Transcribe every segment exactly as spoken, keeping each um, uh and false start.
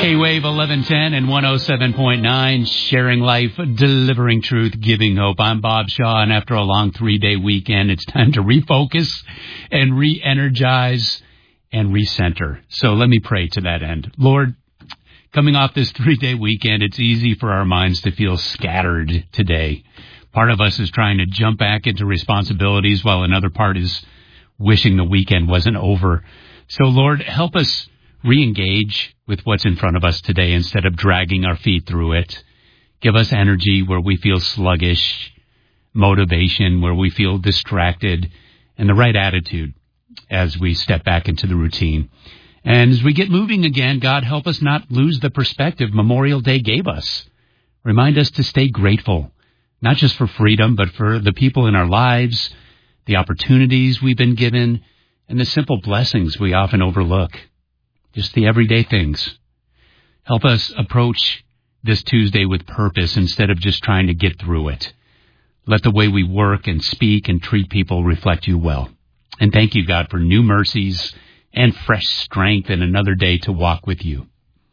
K-Wave eleven ten and one oh seven point nine, sharing life, delivering truth, giving hope. I'm Bob Shaw, and after a long three-day weekend, it's time to refocus and re-energize and recenter. So let me pray to that end. Lord, coming off this three-day weekend, it's easy for our minds to feel scattered today. Part of us is trying to jump back into responsibilities, while another part is wishing the weekend wasn't over. So, Lord, help us re-engage with what's in front of us today instead of dragging our feet through it. Give us energy where we feel sluggish, motivation where we feel distracted, and the right attitude as we step back into the routine. And as we get moving again, God, help us not lose the perspective Memorial Day gave us. Remind us to stay grateful, not just for freedom, but for the people in our lives, the opportunities we've been given, and the simple blessings we often overlook. Just the everyday things. Help us approach this Tuesday with purpose instead of just trying to get through it. Let the way we work and speak and treat people reflect you well. And thank you, God, for new mercies and fresh strength and another day to walk with you.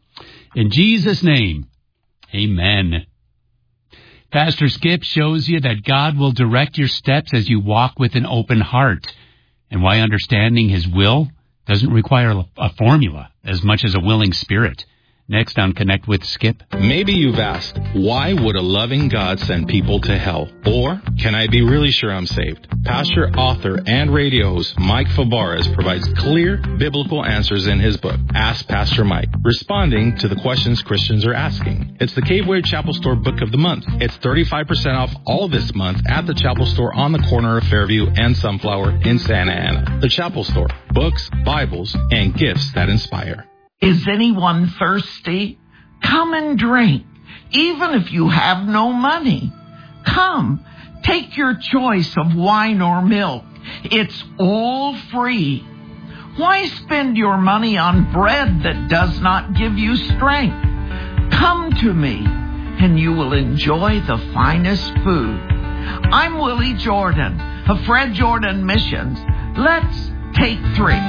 In Jesus' name, amen. Pastor Skip shows you that God will direct your steps as you walk with an open heart, and why understanding his will doesn't require a formula as much as a willing spirit. Next on Connect with Skip. Maybe you've asked, why would a loving God send people to hell? Or, can I be really sure I'm saved? Pastor, author, and radio host Mike Favarez provides clear biblical answers in his book, Ask Pastor Mike, responding to the questions Christians are asking. It's the Cave-Way Chapel Store Book of the Month. It's thirty-five percent off all this month at the Chapel Store on the corner of Fairview and Sunflower in Santa Ana. The Chapel Store. Books, Bibles, and gifts that inspire. Is anyone thirsty? Come and drink, even if you have no money. Come, take your choice of wine or milk. It's all free. Why spend your money on bread that does not give you strength? Come to me, and you will enjoy the finest food. I'm Willie Jordan of Fred Jordan Missions. Let's take three.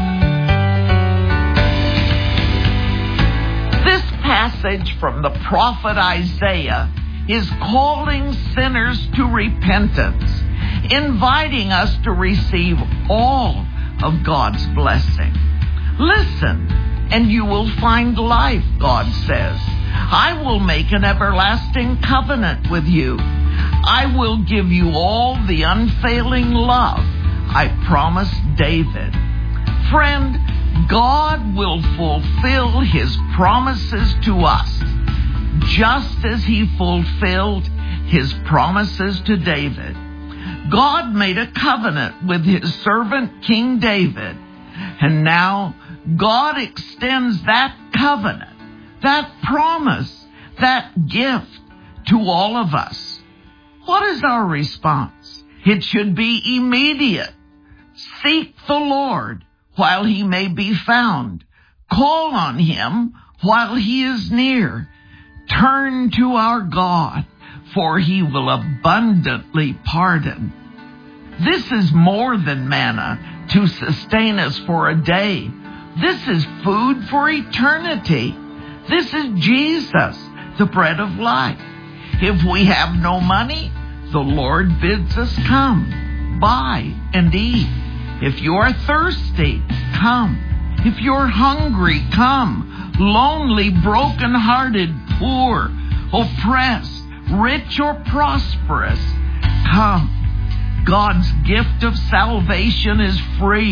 This passage from the prophet Isaiah is calling sinners to repentance, inviting us to receive all of God's blessing. Listen, and you will find life, God says. I will make an everlasting covenant with you. I will give you all the unfailing love I promised David. Friend, God will fulfill his promises to us, just as he fulfilled his promises to David. God made a covenant with his servant King David, and now God extends that covenant, that promise, that gift to all of us. What is our response? It should be immediate. Seek the Lord while he may be found. Call on him while he is near. Turn to our God, for he will abundantly pardon. This is more than manna to sustain us for a day. This is food for eternity. This is Jesus, the bread of life. If we have no money, the Lord bids us come, buy and eat. If you are thirsty, come. If you're hungry, come. Lonely, broken-hearted, poor, oppressed, rich or prosperous, come. God's gift of salvation is free.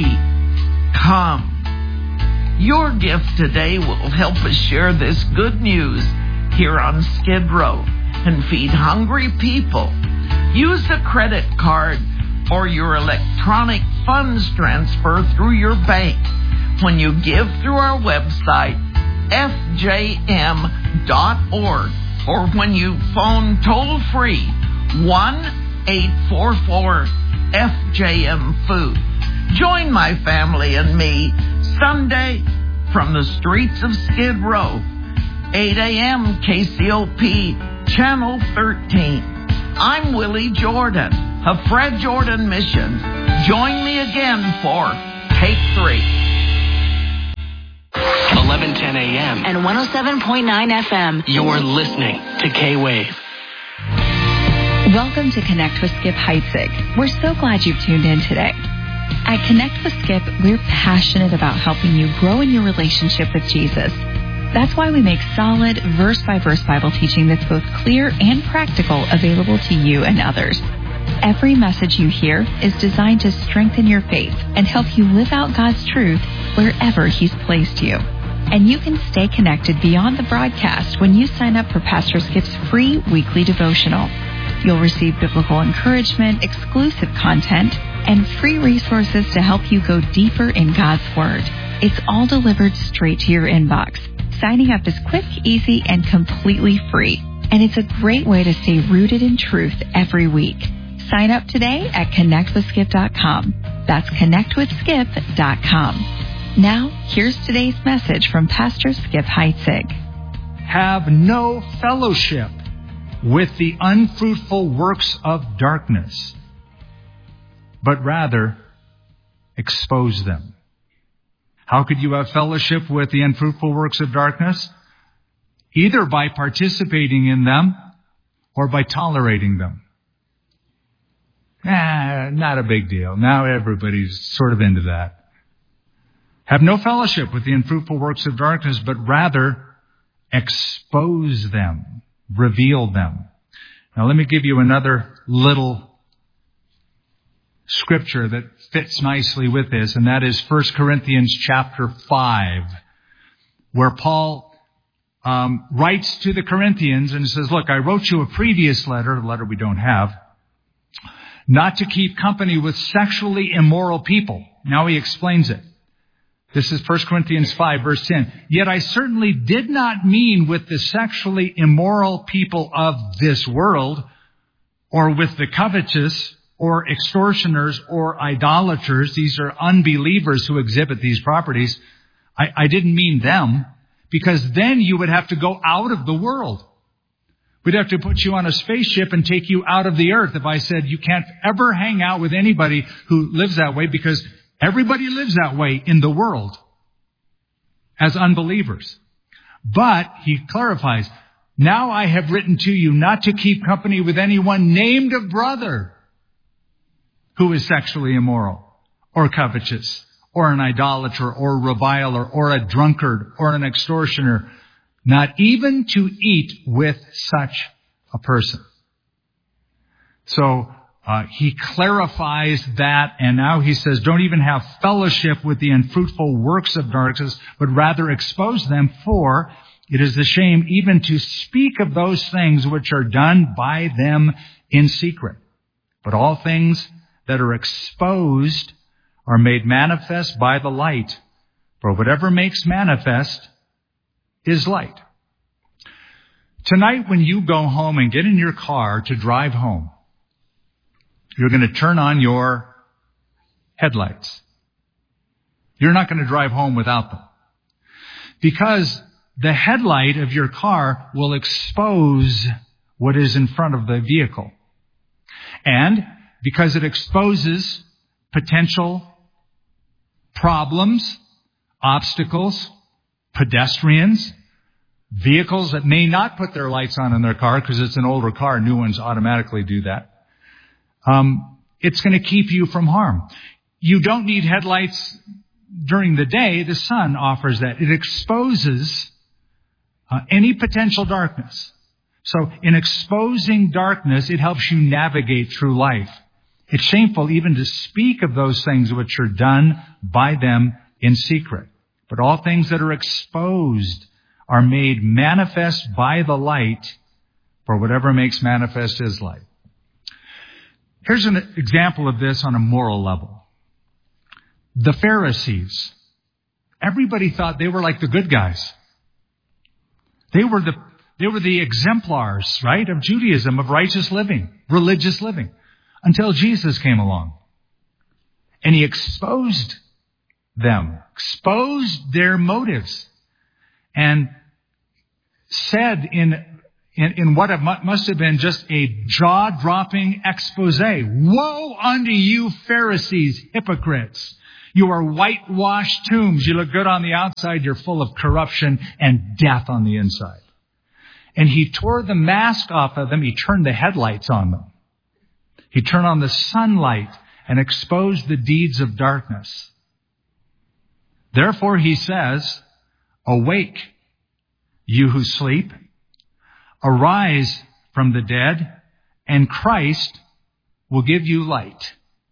Come. Your gift today will help us share this good news here on Skid Row and feed hungry people. Use a credit card or your electronic funds transfer through your bank when you give through our website, f j m dot org, or when you phone toll-free one eight four four F J M Food. Join my family and me Sunday from the streets of Skid Row, eight a.m. K C O P, Channel thirteen. I'm Willie Jordan of Fred Jordan Missions. Join me again for Take Three. eleven ten a.m. and one oh seven point nine F M. You're listening to K-Wave. Welcome to Connect with Skip Heitzig. We're so glad you've tuned in today. At Connect with Skip, we're passionate about helping you grow in your relationship with Jesus. That's why we make solid, verse-by-verse Bible teaching that's both clear and practical available to you and others. Every message you hear is designed to strengthen your faith and help you live out God's truth wherever He's placed you. And you can stay connected beyond the broadcast when you sign up for Pastor Skip's free weekly devotional. You'll receive biblical encouragement, exclusive content, and free resources to help you go deeper in God's Word. It's all delivered straight to your inbox. Signing up is quick, easy, and completely free. And it's a great way to stay rooted in truth every week. Sign up today at connect with skip dot com. That's connect with skip dot com. Now, here's today's message from Pastor Skip Heitzig. Have no fellowship with the unfruitful works of darkness, but rather expose them. How could you have fellowship with the unfruitful works of darkness? Either by participating in them or by tolerating them. Ah, not a big deal. Now everybody's sort of into that. Have no fellowship with the unfruitful works of darkness, but rather expose them, reveal them. Now let me give you another little scripture that fits nicely with this, and that is First Corinthians chapter five, where Paul um, writes to the Corinthians and says, look, I wrote you a previous letter, a letter we don't have, not to keep company with sexually immoral people. Now he explains it. This is First Corinthians five, verse ten. Yet I certainly did not mean with the sexually immoral people of this world, or with the covetous, or extortioners, or idolaters. These are unbelievers who exhibit these properties. I, I didn't mean them, because then you would have to go out of the world. We'd have to put you on a spaceship and take you out of the earth if I said you can't ever hang out with anybody who lives that way, because everybody lives that way in the world as unbelievers. But he clarifies, now I have written to you not to keep company with anyone named a brother who is sexually immoral, or covetous, or an idolater, or reviler, or a drunkard, or an extortioner, not even to eat with such a person. So uh, he clarifies that, and now he says, don't even have fellowship with the unfruitful works of darkness, but rather expose them, for it is a shame even to speak of those things which are done by them in secret. But all things that are exposed are made manifest by the light. For whatever makes manifest is light. Tonight when you go home and get in your car to drive home, you're going to turn on your headlights. You're not going to drive home without them. Because the headlight of your car will expose what is in front of the vehicle. And because it exposes potential problems, obstacles, pedestrians, vehicles that may not put their lights on in their car because it's an older car. New ones automatically do that. Um, it's going to keep you from harm. You don't need headlights during the day. The sun offers that. It exposes uh, any potential darkness. So in exposing darkness, it helps you navigate through life. It's shameful even to speak of those things which are done by them in secret. But all things that are exposed are made manifest by the light, for whatever makes manifest is light. Here's an example of this on a moral level. The Pharisees. Everybody thought they were like the good guys. They were the, they were the exemplars, right, of Judaism, of righteous living, religious living. Until Jesus came along. And he exposed them, exposed their motives, and said in, in, in what must have been just a jaw-dropping expose, woe unto you Pharisees, hypocrites! You are whitewashed tombs. You look good on the outside. You're full of corruption and death on the inside. And he tore the mask off of them. He turned the headlights on them. He turned on the sunlight and exposed the deeds of darkness. Therefore, he says, awake, you who sleep. Arise from the dead, and Christ will give you light.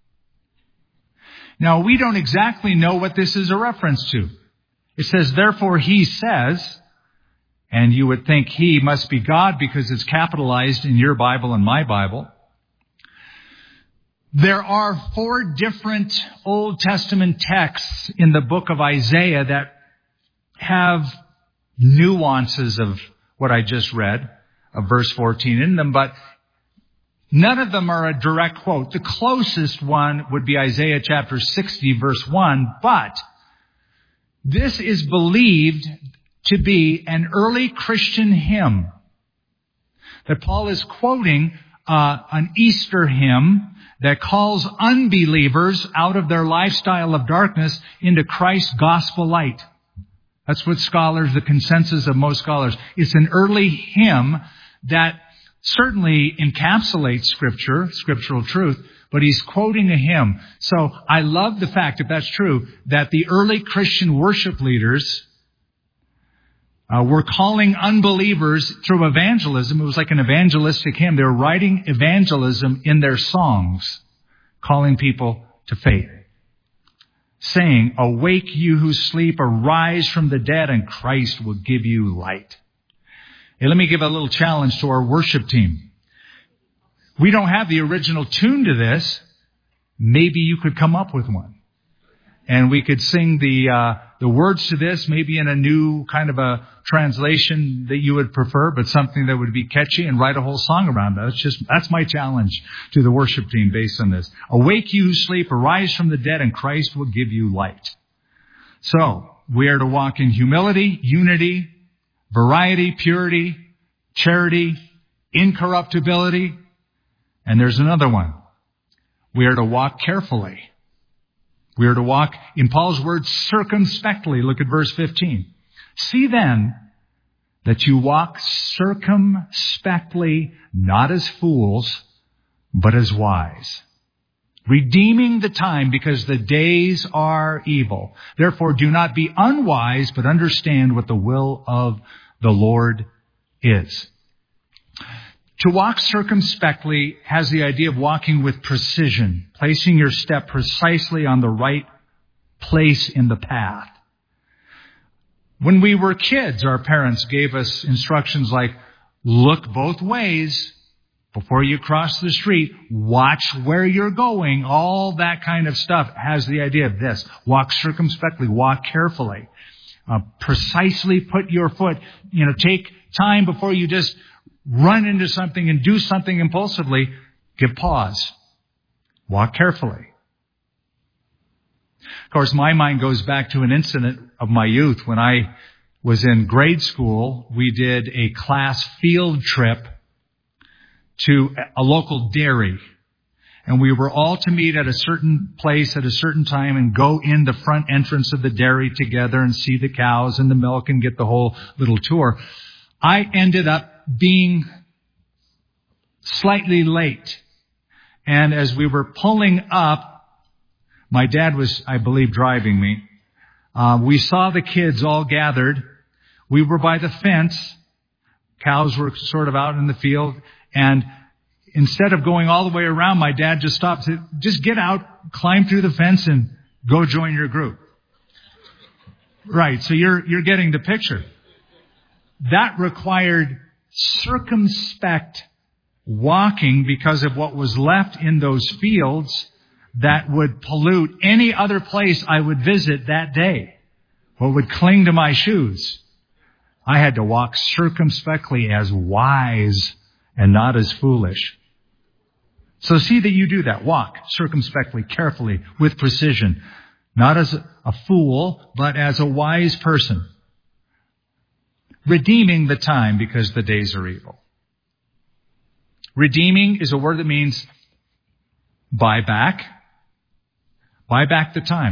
Now, we don't exactly know what this is a reference to. It says, therefore, he says, and you would think he must be God because it's capitalized in your Bible and my Bible. There are four different Old Testament texts in the book of Isaiah that have nuances of what I just read, of verse fourteen in them, but none of them are a direct quote. The closest one would be Isaiah chapter sixty, verse one, but this is believed to be an early Christian hymn that Paul is quoting, uh, an Easter hymn that calls unbelievers out of their lifestyle of darkness into Christ's gospel light. That's what scholars, the consensus of most scholars. It's an early hymn that certainly encapsulates Scripture, scriptural truth, but he's quoting a hymn. So I love the fact, if that's true, that the early Christian worship leaders uh, were calling unbelievers through evangelism. It was like an evangelistic hymn. They were writing evangelism in their songs, calling people to faith, saying, awake you who sleep, arise from the dead, and Christ will give you light. Hey, let me give a little challenge to our worship team. We don't have the original tune to this. Maybe you could come up with one. And we could sing the uh, the words to this, maybe in a new kind of a translation that you would prefer, but something that would be catchy, and write a whole song around that. That's just, that's my challenge to the worship team based on this. Awake you who sleep, arise from the dead, and Christ will give you light. So, we are to walk in humility, unity, variety, purity, charity, incorruptibility. And there's another one. We are to walk carefully. We are to walk, in Paul's words, circumspectly. Look at verse fifteen. See then that you walk circumspectly, not as fools, but as wise, redeeming the time because the days are evil. Therefore, do not be unwise, but understand what the will of the Lord is. To walk circumspectly has the idea of walking with precision, placing your step precisely on the right place in the path. When we were kids, our parents gave us instructions like, look both ways before you cross the street, watch where you're going. All that kind of stuff has the idea of this. Walk circumspectly, walk carefully. Uh, precisely put your foot, you know, take time before you just run into something and do something impulsively. Give pause. Walk carefully. Of course, my mind goes back to an incident of my youth. When I was in grade school, we did a class field trip to a local dairy. And we were all to meet at a certain place at a certain time and go in the front entrance of the dairy together and see the cows and the milk and get the whole little tour. I ended up being slightly late. And as we were pulling up, my dad was, I believe, driving me. Uh, we saw the kids all gathered. We were by the fence. Cows were sort of out in the field. And instead of going all the way around, my dad just stopped to just get out, climb through the fence, and go join your group. Right. So you're, you're getting the picture. That required circumspect walking because of what was left in those fields that would pollute any other place I would visit that day, what would cling to my shoes. I had to walk circumspectly as wise and not as foolish. So see that you do that. Walk circumspectly, carefully, with precision, not as a fool, but as a wise person. Redeeming the time because the days are evil. Redeeming is a word that means buy back. Buy back the time.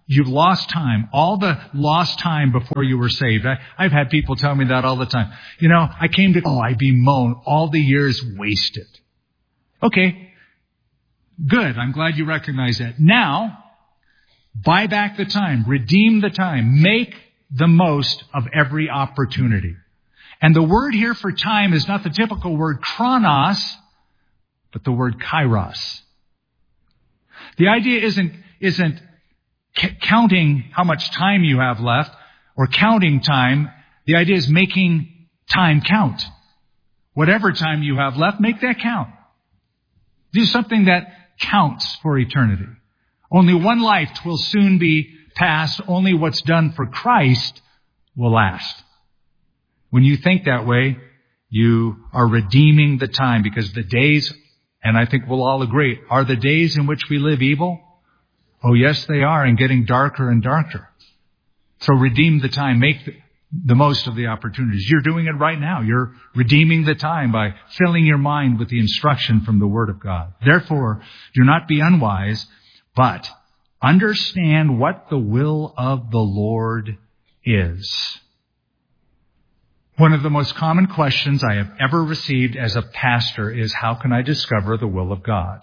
You've lost time. All the lost time before you were saved. I, I've had people tell me that all the time. You know, I came to, oh, I bemoan all the years wasted. Okay. Good. I'm glad you recognize that. Now, buy back the time. Redeem the time. Make the most of every opportunity. And the word here for time is not the typical word chronos, but the word kairos. The idea isn't, isn't c- counting how much time you have left or counting time. The idea is making time count. Whatever time you have left, make that count. Do something that counts for eternity. Only one life will soon be past. Only what's done for Christ will last. When you think that way, you are redeeming the time, because the days, and I think we'll all agree, are the days in which we live evil? Oh, yes, they are, and getting darker and darker. So redeem the time. Make the, the most of the opportunities. You're doing it right now. You're redeeming the time by filling your mind with the instruction from the Word of God. Therefore, do not be unwise, but understand what the will of the Lord is. One of the most common questions I have ever received as a pastor is, how can I discover the will of God?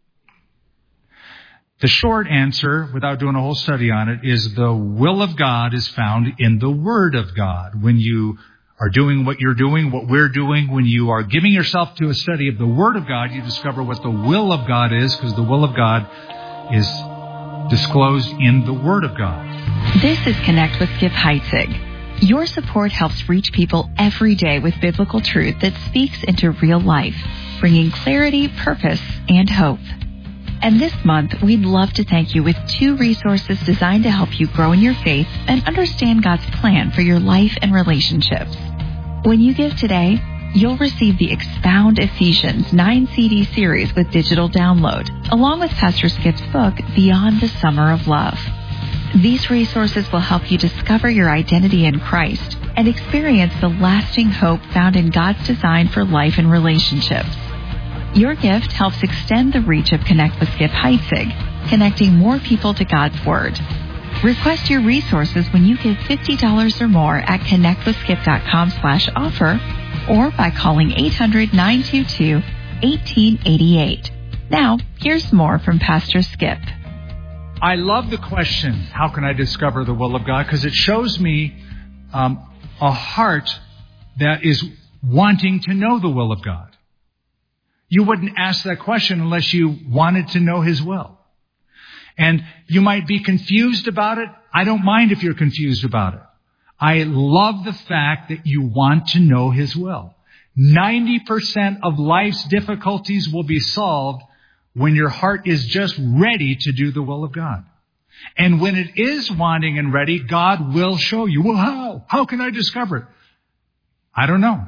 The short answer, without doing a whole study on it, is the will of God is found in the Word of God. When you are doing what you're doing, what we're doing, when you are giving yourself to a study of the Word of God, you discover what the will of God is, because the will of God is disclosed in the Word of God. This is Connect with Skip Heitzig. Your support helps reach people every day with biblical truth that speaks into real life, bringing clarity, purpose, and hope. And this month, we'd love to thank you with two resources designed to help you grow in your faith and understand God's plan for your life and relationships. When you give today, you'll receive the Expound Ephesians nine C D series with digital download, along with Pastor Skip's book, Beyond the Summer of Love. These resources will help you discover your identity in Christ and experience the lasting hope found in God's design for life and relationships. Your gift helps extend the reach of Connect with Skip Heitzig, connecting more people to God's Word. Request your resources when you give fifty dollars or more at connectwithskip.com slash offer or by calling eight hundred, nine two two, one eight eight eight. Now, here's more from Pastor Skip. I love the question, how can I discover the will of God? Because it shows me um, a heart that is wanting to know the will of God. You wouldn't ask that question unless you wanted to know His will. And you might be confused about it. I don't mind if you're confused about it. I love the fact that you want to know His will. ninety percent of life's difficulties will be solved when your heart is just ready to do the will of God. And when it is wanting and ready, God will show you. Well, how? How can I discover it? I don't know.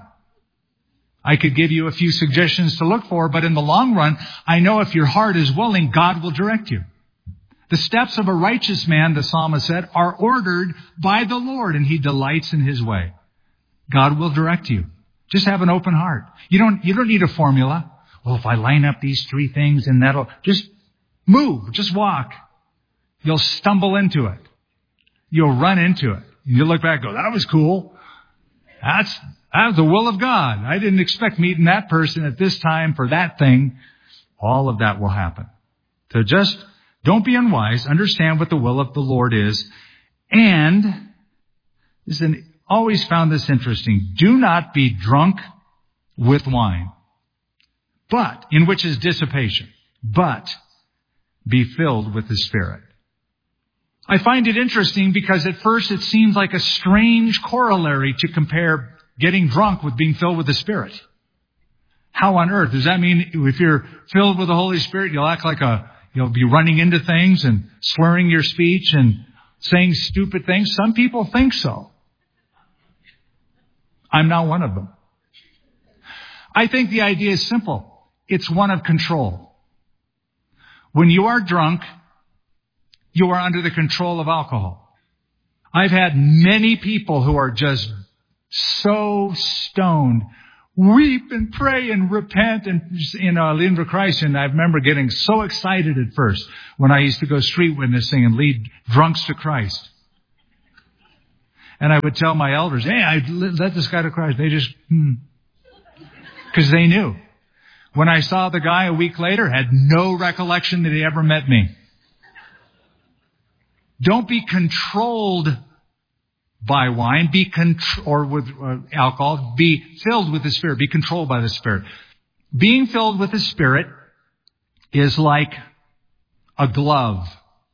I could give you a few suggestions to look for, but in the long run, I know if your heart is willing, God will direct you. The steps of a righteous man, the psalmist said, are ordered by the Lord, and He delights in His way. God will direct you. Just have an open heart. You don't, you don't need a formula. Well, if I line up these three things, and that'll just move, just walk. You'll stumble into it. You'll run into it. You'll look back and go, that was cool. That's, that's the will of God. I didn't expect meeting that person at this time for that thing. All of that will happen. So just don't be unwise. Understand what the will of the Lord is. And listen, always found this interesting. Do not be drunk with wine, but in which is dissipation, but be filled with the Spirit. I find it interesting because at first it seems like a strange corollary to compare getting drunk with being filled with the Spirit. How on earth? Does that mean if you're filled with the Holy Spirit, you'll act like a, you'll be running into things and slurring your speech and saying stupid things? Some people think so. I'm not one of them. I think the idea is simple. It's one of control. When you are drunk, you are under the control of alcohol. I've had many people who are just so stoned, weep and pray and repent and, you know, lead for Christ. And I remember getting so excited at first when I used to go street witnessing and lead drunks to Christ. And I would tell my elders, hey, I led this guy to Christ. They just, hmm. Because they knew. When I saw the guy a week later, had no recollection that he ever met me. Don't be controlled by wine, be contr- or with uh, alcohol. Be filled with the Spirit. Be controlled by the Spirit. Being filled with the Spirit is like a glove.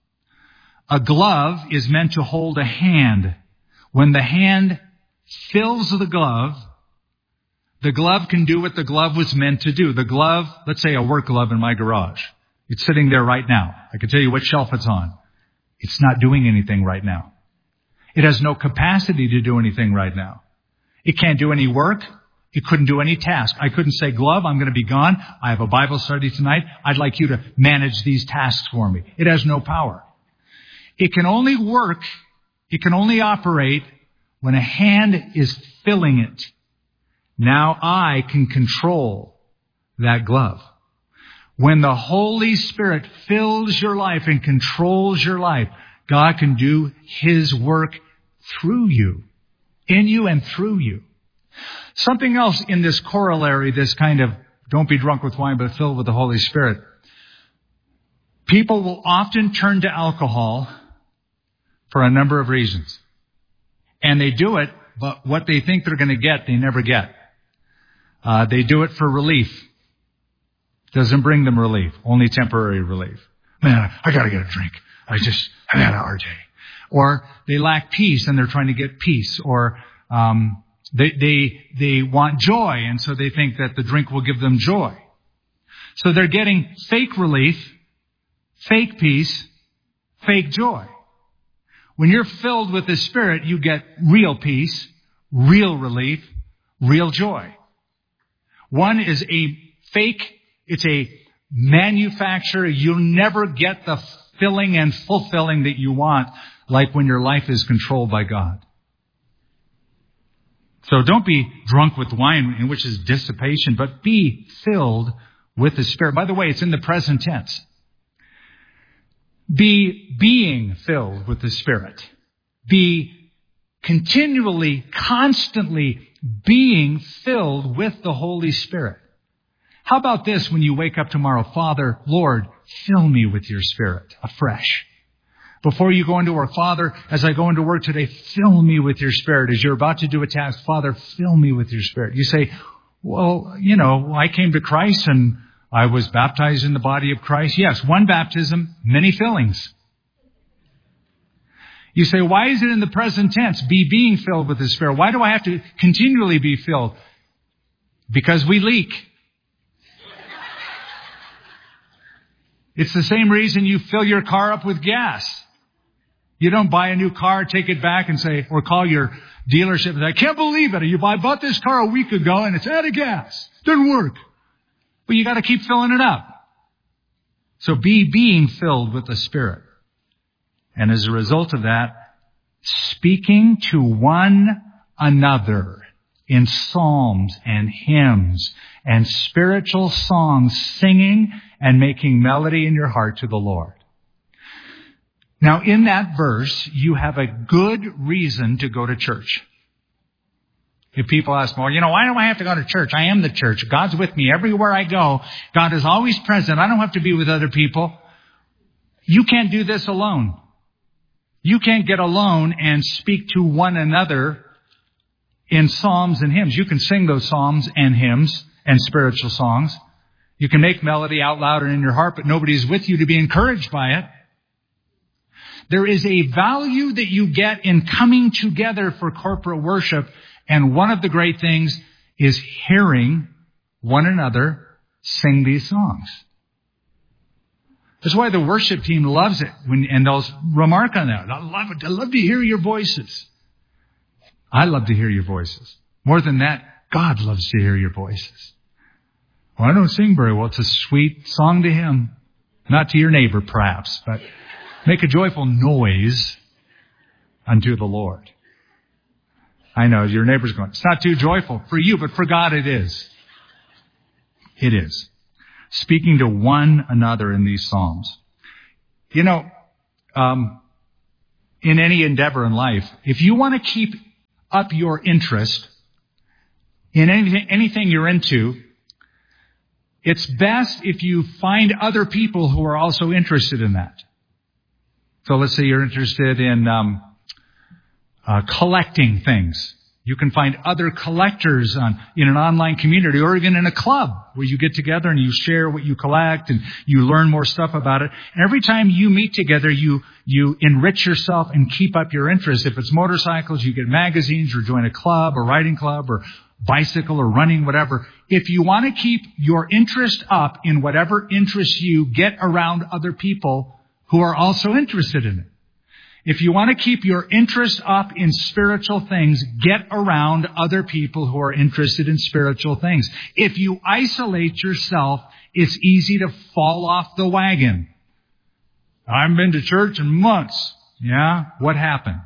A glove is meant to hold a hand. When the hand fills the glove, the glove can do what the glove was meant to do. The glove, let's say a work glove in my garage. It's sitting there right now. I can tell you what shelf it's on. It's not doing anything right now. It has no capacity to do anything right now. It can't do any work. It couldn't do any task. I couldn't say, glove, I'm going to be gone. I have a Bible study tonight. I'd like you to manage these tasks for me. It has no power. It can only work, it can only operate when a hand is filling it. Now I can control that glove. When the Holy Spirit fills your life and controls your life, God can do His work through you, in you and through you. Something else in this corollary, this kind of don't be drunk with wine but filled with the Holy Spirit. People will often turn to alcohol for a number of reasons. And they do it, but what they think they're going to get, they never get. Uh, they do it for relief. Doesn't bring them relief, only temporary relief. Man, I got to get a drink. I just, I've had a hard day. Or they lack peace and they're trying to get peace. Or um, they they they want joy, and so they think that the drink will give them joy. So they're getting fake relief, fake peace, fake joy. When you're filled with the Spirit, you get real peace, real relief, real joy. One is a fake, it's a manufacturer. You'll never get the filling and fulfilling that you want, like when your life is controlled by God. So don't be drunk with wine, which is dissipation, but be filled with the Spirit. By the way, it's in the present tense. Be being filled with the Spirit. Be continually, constantly being filled with the Holy Spirit. How about this when you wake up tomorrow? Father, Lord, fill me with your Spirit afresh. Before you go into work, Father, as I go into work today, fill me with your Spirit. As you're about to do a task, Father, fill me with your Spirit. You say, well, you know, I came to Christ and I was baptized in the body of Christ. Yes, one baptism, many fillings. You say, why is it in the present tense? Be being filled with the Spirit. Why do I have to continually be filled? Because we leak. It's the same reason you fill your car up with gas. You don't buy a new car, take it back and say, or call your dealership and say, I can't believe it. You, I bought this car a week ago and it's out of gas. Didn't work. But you got to keep filling it up. So be being filled with the Spirit. And as a result of that, speaking to one another in psalms and hymns and spiritual songs, singing and making melody in your heart to the Lord. Now, in that verse, you have a good reason to go to church. If people ask, well, you know, why do I have to go to church? I am the church. God's with me everywhere I go. God is always present. I don't have to be with other people. You can't do this alone. You can't get alone and speak to one another in psalms and hymns. You can sing those psalms and hymns and spiritual songs. You can make melody out loud and in your heart, but nobody's with you to be encouraged by it. There is a value that you get in coming together for corporate worship. And one of the great things is hearing one another sing these songs. That's why the worship team loves it. When, and they'll remark on that. I love it. I love to hear your voices. I love to hear your voices. More than that, God loves to hear your voices. Well, I don't sing very well. It's a sweet song to Him. Not to your neighbor, perhaps, but make a joyful noise unto the Lord. I know, your neighbor's going, it's not too joyful for you, but for God it is. It is. Speaking to one another in these Psalms. You know, um, in any endeavor in life, if you want to keep up your interest in anything, anything you're into, it's best if you find other people who are also interested in that. So let's say you're interested in um, uh, collecting things. You can find other collectors on, in an online community or even in a club where you get together and you share what you collect and you learn more stuff about it. And every time you meet together, you you enrich yourself and keep up your interest. If it's motorcycles, you get magazines or join a club or riding club or bicycle or running, whatever. If you want to keep your interest up in whatever interests you, get around other people who are also interested in it. If you want to keep your interest up in spiritual things, get around other people who are interested in spiritual things. If you isolate yourself, it's easy to fall off the wagon. I haven't been to church in months. Yeah? What happened?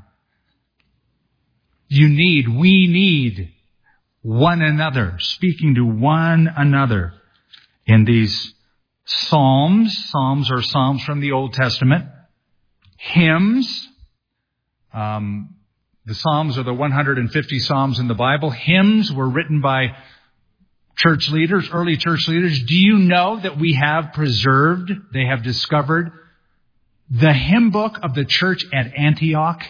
You need, we need one another, speaking to one another in these Psalms. Psalms are Psalms from the Old Testament. Hymns. Um, the Psalms are the one hundred fifty Psalms in the Bible. Hymns were written by church leaders, early church leaders. Do you know that we have preserved, they have discovered the hymn book of the church at Antioch?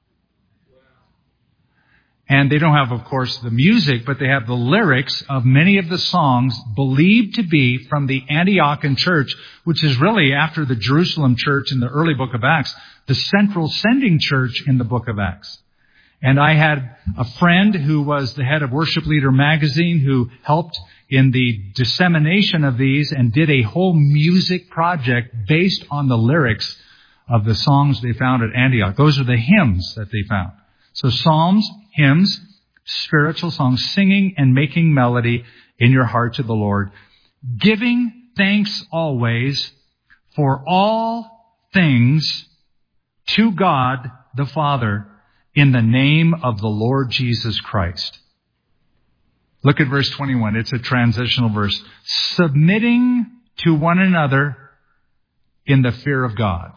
And they don't have, of course, the music, but they have the lyrics of many of the songs believed to be from the Antiochian church, which is really, after the Jerusalem church in the early book of Acts, the central sending church in the book of Acts. And I had a friend who was the head of Worship Leader magazine who helped in the dissemination of these and did a whole music project based on the lyrics of the songs they found at Antioch. Those are the hymns that they found. So Psalms, hymns, spiritual songs, singing and making melody in your heart to the Lord, giving thanks always for all things to God the Father in the name of the Lord Jesus Christ. Look at verse twenty-one. It's a transitional verse. Submitting to one another in the fear of God.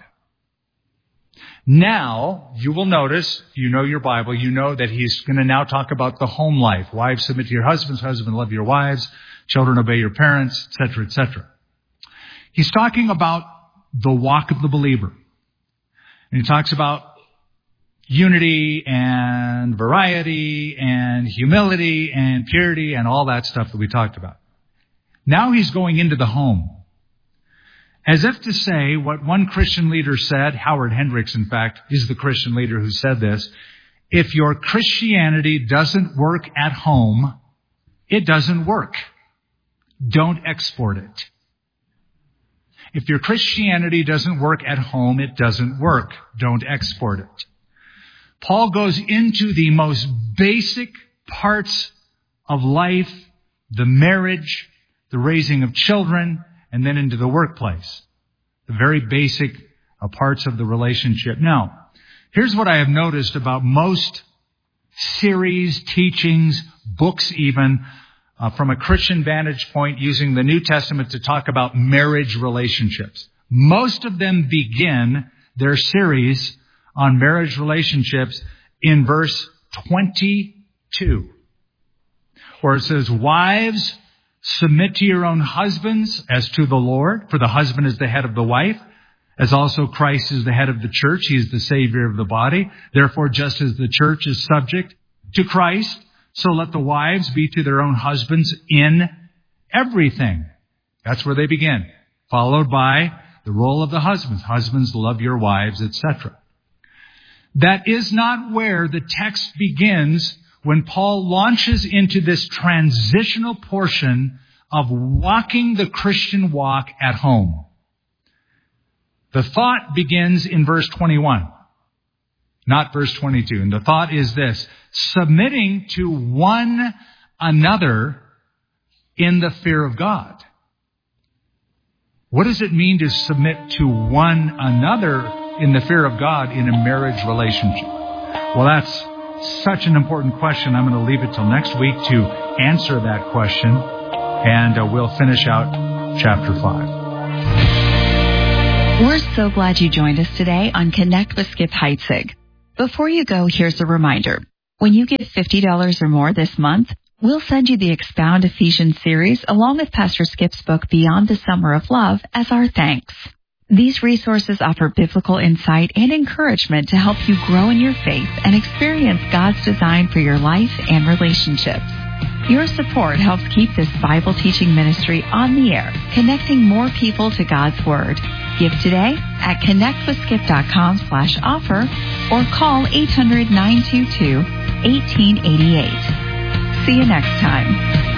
Now, you will notice, you know your Bible, you know that he's going to now talk about the home life. Wives, submit to your husbands. Husbands, love your wives. Children, obey your parents, et cetera, et cetera. He's talking about the walk of the believer. And he talks about unity and variety and humility and purity and all that stuff that we talked about. Now he's going into the home. As if to say what one Christian leader said, Howard Hendricks, in fact, is the Christian leader who said this, if your Christianity doesn't work at home, it doesn't work. Don't export it. If your Christianity doesn't work at home, it doesn't work. Don't export it. Paul goes into the most basic parts of life, the marriage, the raising of children, and then into the workplace. The very basic uh, parts of the relationship. Now, here's what I have noticed about most series, teachings, books even, uh, from a Christian vantage point using the New Testament to talk about marriage relationships. Most of them begin their series on marriage relationships in verse twenty-two, where it says, wives, submit to your own husbands as to the Lord, for the husband is the head of the wife, as also Christ is the head of the church. He is the Savior of the body. Therefore, just as the church is subject to Christ, so let the wives be to their own husbands in everything. That's where they begin, followed by the role of the husbands. Husbands, love your wives, et cetera. That is not where the text begins when Paul launches into this transitional portion of walking the Christian walk at home. The thought begins in verse twenty-one, not verse twenty-two. And the thought is this: submitting to one another in the fear of God. What does it mean to submit to one another in the fear of God in a marriage relationship? Well, that's such an important question. I'm going to leave it till next week to answer that question, and uh, we'll finish out chapter five. We're so glad you joined us today on Connect with Skip Heitzig. Before you go, here's a reminder. When you give fifty dollars or more this month, we'll send you the Expound Ephesians series along with Pastor Skip's book, Beyond the Summer of Love, as our thanks. These resources offer biblical insight and encouragement to help you grow in your faith and experience God's design for your life and relationships. Your support helps keep this Bible teaching ministry on the air, connecting more people to God's Word. Give today at connectwithskip.com slash offer or call eight hundred, nine two two, one eight eight eight. See you next time.